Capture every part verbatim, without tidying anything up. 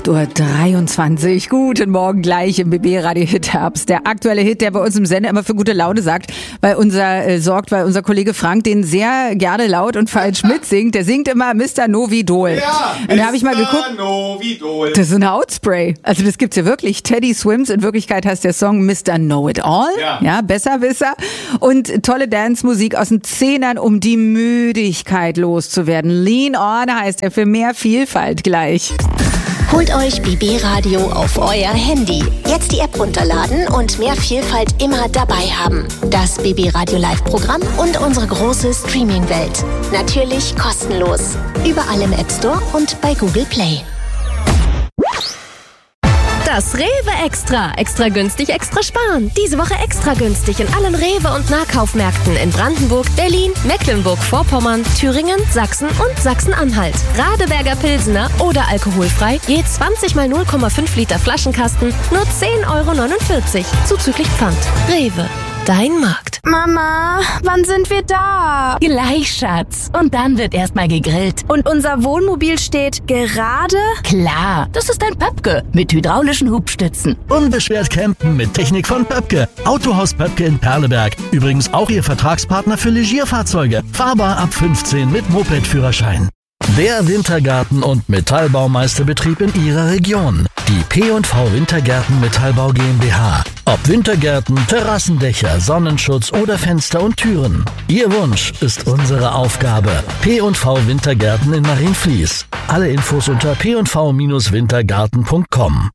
acht Uhr dreiundzwanzig. Guten Morgen gleich im B B-Radio Hit Herbst. Der aktuelle Hit, der bei uns im Sender immer für gute Laune sagt, weil unser, äh, sorgt, weil unser Kollege Frank den sehr gerne laut und falsch mitsingt. Der singt immer Mister Novidol. Ja, und da habe ich mal geguckt. Novidol. Das ist ein Hautspray. Also das gibt's ja wirklich. Teddy Swims. In Wirklichkeit heißt der Song Mister Know-It-All. Ja. ja, Besserwisser. Und tolle Dance-Musik aus den Zehnern, um die Müdigkeit loszuwerden. Lean On heißt er für mehr Vielfalt gleich. Holt euch B B-Radio auf euer Handy. Jetzt die App runterladen und mehr Vielfalt immer dabei haben. Das B B-Radio Live-Programm und unsere große Streaming-Welt. Natürlich kostenlos. Überall im App Store und bei Google Play. Das Rewe Extra. Extra günstig, extra sparen. Diese Woche extra günstig in allen Rewe- und Nahkaufmärkten in Brandenburg, Berlin, Mecklenburg-Vorpommern, Thüringen, Sachsen und Sachsen-Anhalt. Radeberger Pilsener oder alkoholfrei, je zwanzig mal null Komma fünf Liter Flaschenkasten, nur zehn Euro neunundvierzig, zuzüglich Pfand. Rewe, dein Markt. Mama, wann sind wir da? Gleich, Schatz. Und dann wird erstmal gegrillt. Und unser Wohnmobil steht gerade? Klar, das ist ein Pöpke mit hydraulischen Hubstützen. Unbeschwert campen mit Technik von Pöpke. Autohaus Pöpke in Perleberg. Übrigens auch Ihr Vertragspartner für Legierfahrzeuge. Fahrbar ab fünfzehn mit Moped-Führerschein. Der Wintergarten- und Metallbaumeisterbetrieb in Ihrer Region. Die P und V Wintergärten Metallbau GmbH. Ob Wintergärten, Terrassendächer, Sonnenschutz oder Fenster und Türen. Ihr Wunsch ist unsere Aufgabe. P und V Wintergärten in Marienfließ. Alle Infos unter p und v Bindestrich wintergarten punkt com.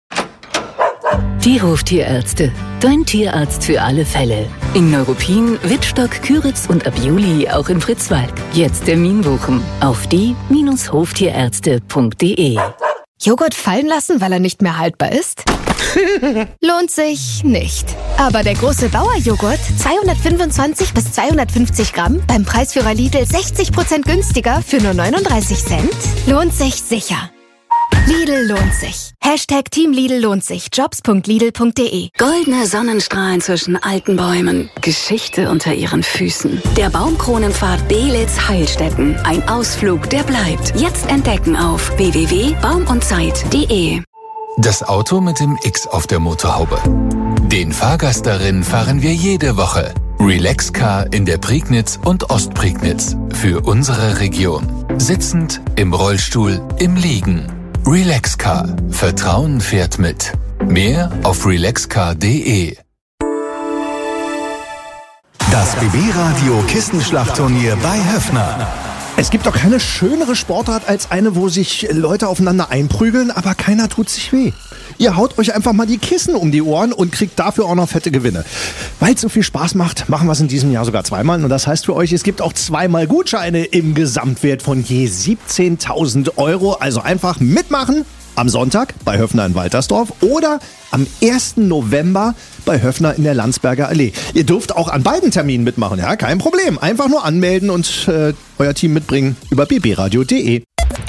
Die Hoftierärzte. Dein Tierarzt für alle Fälle. In Neuruppin, Wittstock, Küritz und ab Juli auch in Fritzwalk. Jetzt Termin buchen auf die Bindestrich hoftierärzte punkt de. Joghurt fallen lassen, weil er nicht mehr haltbar ist? Lohnt sich nicht. Aber der große Bauerjoghurt, zweihundertfünfundzwanzig bis zweihundertfünfzig Gramm, beim Preisführer Lidl sechzig Prozent günstiger für nur neununddreißig Cent, lohnt sich sicher. Lidl lohnt sich. Hashtag Team Lidl lohnt sich. Jobs punkt lidl punkt de. Goldene Sonnenstrahlen zwischen alten Bäumen. Geschichte unter ihren Füßen. Der Baumkronenpfad Belitz-Heilstätten. Ein Ausflug, der bleibt. Jetzt entdecken auf w w w punkt baum und zeit punkt de. Das Auto mit dem X auf der Motorhaube. Den Fahrgast darin fahren wir jede Woche. Relaxcar in der Prignitz und Ostprignitz. Für unsere Region. Sitzend, im Rollstuhl, im Liegen. Relaxcar. Vertrauen fährt mit. Mehr auf relaxcar punkt de. Das B B-Radio Kissenschlachtturnier bei Höffner. Es gibt doch keine schönere Sportart als eine, wo sich Leute aufeinander einprügeln, aber keiner tut sich weh. Ihr haut euch einfach mal die Kissen um die Ohren und kriegt dafür auch noch fette Gewinne. Weil es so viel Spaß macht, machen wir es in diesem Jahr sogar zweimal. Und das heißt für euch, es gibt auch zweimal Gutscheine im Gesamtwert von je siebzehntausend Euro. Also einfach mitmachen am Sonntag bei Höffner in Waltersdorf oder am ersten November bei Höffner in der Landsberger Allee. Ihr dürft auch an beiden Terminen mitmachen, ja, kein Problem. Einfach nur anmelden und äh, euer Team mitbringen über b b radio punkt de.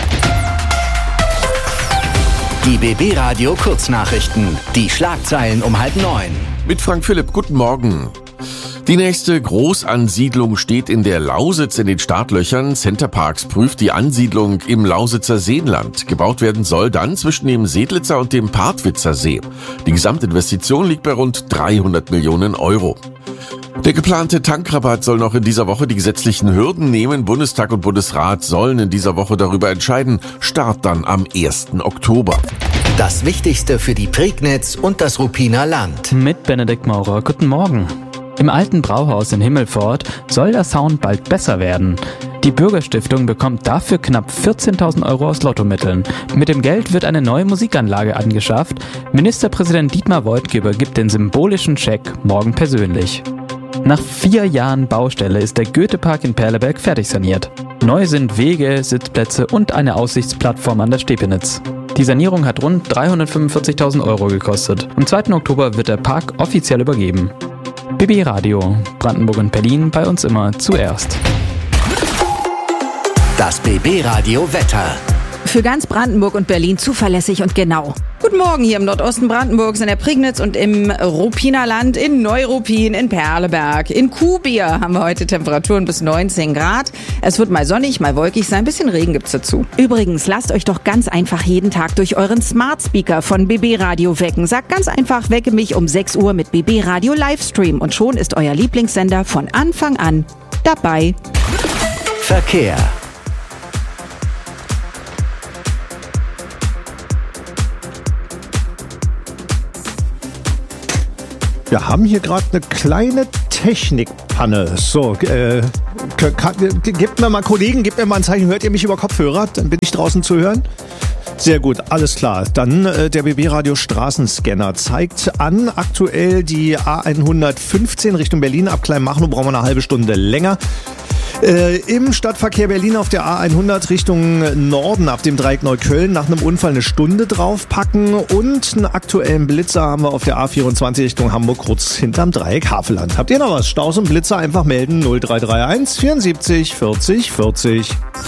Die B B-Radio Kurznachrichten. Die Schlagzeilen um halb neun. Mit Frank Philipp, guten Morgen. Die nächste Großansiedlung steht in der Lausitz in den Startlöchern. Centerparks prüft die Ansiedlung im Lausitzer Seenland. Gebaut werden soll dann zwischen dem Sedlitzer und dem Partwitzer See. Die Gesamtinvestition liegt bei rund dreihundert Millionen Euro. Der geplante Tankrabatt soll noch in dieser Woche die gesetzlichen Hürden nehmen. Bundestag und Bundesrat sollen in dieser Woche darüber entscheiden. Start dann am ersten Oktober. Das Wichtigste für die Prignitz und das Ruppiner Land. Mit Benedikt Maurer, guten Morgen. Im alten Brauhaus in Himmelpfort soll der Sound bald besser werden. Die Bürgerstiftung bekommt dafür knapp vierzehntausend Euro aus Lottomitteln. Mit dem Geld wird eine neue Musikanlage angeschafft. Ministerpräsident Dietmar Woidke übergibt den symbolischen Scheck morgen persönlich. Nach vier Jahren Baustelle ist der Goethepark in Perleberg fertig saniert. Neu sind Wege, Sitzplätze und eine Aussichtsplattform an der Stepenitz. Die Sanierung hat rund dreihundertfünfundvierzigtausend Euro gekostet. Am zweiten Oktober wird der Park offiziell übergeben. B B-Radio, Brandenburg und Berlin, bei uns immer zuerst. Das B B-Radio Wetter. Für ganz Brandenburg und Berlin zuverlässig und genau. Guten Guten Morgen hier im Nordosten Brandenburgs, in der Prignitz und im Ruppiner Land, in Neuruppin, in Perleberg. In Kuhbier haben wir heute Temperaturen bis neunzehn Grad. Es wird mal sonnig, mal wolkig sein, ein bisschen Regen gibt's dazu. Übrigens, lasst euch doch ganz einfach jeden Tag durch euren Smart Speaker von B B Radio wecken. Sagt ganz einfach, wecke mich um sechs Uhr mit B B Radio Livestream und schon ist euer Lieblingssender von Anfang an dabei. Verkehr. Wir haben hier gerade eine kleine Technikpanne. So, äh, kann, gebt mir mal, Kollegen, gebt mir mal ein Zeichen. Hört ihr mich über Kopfhörer? Dann bin ich draußen zu hören. Sehr gut, alles klar. Dann äh, der B B Radio Straßenscanner zeigt an, aktuell die A hundertfünfzehn Richtung Berlin. Ab Kleinmachnow brauchen wir eine halbe Stunde länger. Äh, Im Stadtverkehr Berlin auf der A hundert Richtung Norden ab dem Dreieck Neukölln nach einem Unfall eine Stunde draufpacken und einen aktuellen Blitzer haben wir auf der A vierundzwanzig Richtung Hamburg kurz hinterm Dreieck Havelland. Habt ihr noch was? Staus und Blitzer einfach melden null drei drei eins vierundsiebzig vierzig vierzig.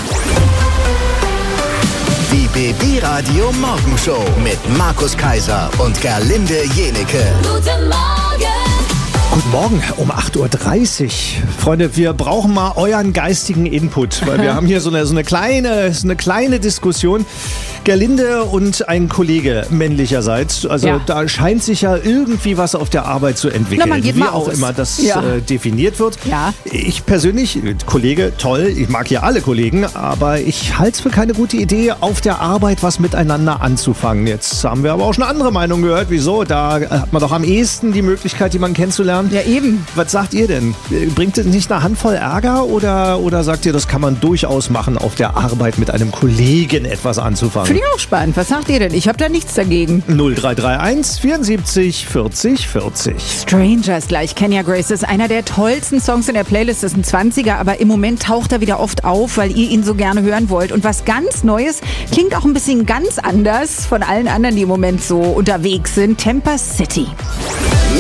Die B B Radio Morgenshow mit Markus Kaiser und Gerlinde Jenecke. Guten Morgen! Guten Morgen um acht Uhr dreißig. Freunde, wir brauchen mal euren geistigen Input, weil wir haben hier so eine, so eine kleine, so eine kleine Diskussion. Gerlinde und ein Kollege männlicherseits, also ja. Da scheint sich ja irgendwie was auf der Arbeit zu entwickeln. Na, man geht wie mal auch aus. immer das ja. äh, definiert wird. Ja. Ich persönlich, Kollege, toll, ich mag hier alle Kollegen, aber ich halte es für keine gute Idee, auf der Arbeit was miteinander anzufangen. Jetzt haben wir aber auch schon andere Meinungen gehört. Wieso? Da hat man doch am ehesten die Möglichkeit, jemanden kennenzulernen. Ja, eben. Was sagt ihr denn? Bringt es nicht eine Handvoll Ärger oder, oder sagt ihr, das kann man durchaus machen, auf der Arbeit mit einem Kollegen etwas anzufangen? Finde ich auch spannend. Was sagt ihr denn? Ich habe da nichts dagegen. null drei drei eins vierundsiebzig vierzig vierzig. Strangers gleich. Kenya Grace ist einer der tollsten Songs in der Playlist. Das ist ein zwanziger, aber im Moment taucht er wieder oft auf, weil ihr ihn so gerne hören wollt. Und was ganz Neues, klingt auch ein bisschen ganz anders von allen anderen, die im Moment so unterwegs sind. Temper City.